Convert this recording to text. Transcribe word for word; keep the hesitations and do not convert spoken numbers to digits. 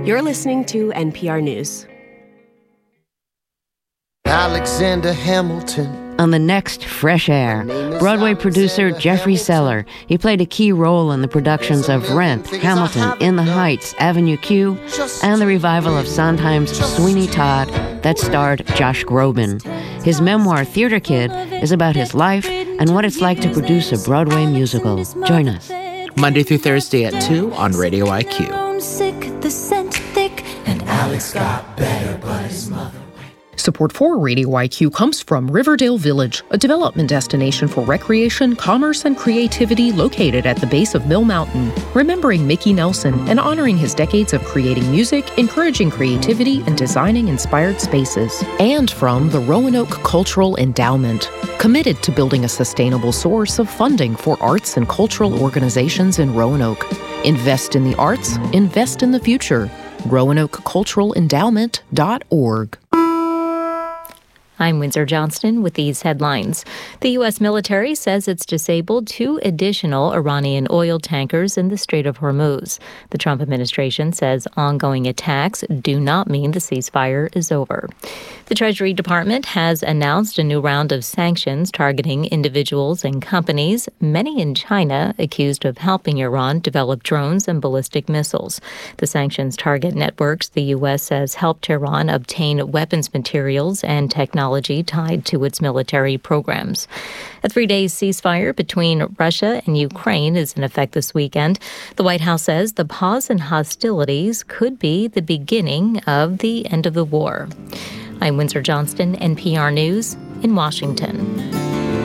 You're listening to N P R News. Alexander Hamilton. On the next Fresh Air, Broadway producer Jeffrey Seller. He played a key role in the productions of Rent, Hamilton, In the Heights, Avenue Q, and the revival of Sondheim's Sweeney Todd that starred Josh Groban. His memoir, Theater Kid, is about his life and what it's like to produce a Broadway musical. Join us. Monday through Thursday at two on Radio I Q. The scent thick, and Alex got better, but his mother. Support for Radio I Q comes from Riverdale Village, a development destination for recreation, commerce, and creativity located at the base of Mill Mountain, remembering Mickey Nelson and honoring his decades of creating music, encouraging creativity, and designing inspired spaces. And from the Roanoke Cultural Endowment, committed to building a sustainable source of funding for arts and cultural organizations in Roanoke. Invest in the arts, invest in the future. Roanoke Cultural Endowment dot org. I'm Windsor Johnston with these headlines. The U S military says it's disabled two additional Iranian oil tankers in the Strait of Hormuz. The Trump administration says ongoing attacks do not mean the ceasefire is over. The Treasury Department has announced a new round of sanctions targeting individuals and companies, many in China, accused of helping Iran develop drones and ballistic missiles. The sanctions target networks the U S says helped Iran obtain weapons materials and technology tied to its military programs. A three-day ceasefire between Russia and Ukraine is in effect this weekend. The White House says the pause in hostilities could be the beginning of the end of the war. I'm Windsor Johnston, N P R News in Washington.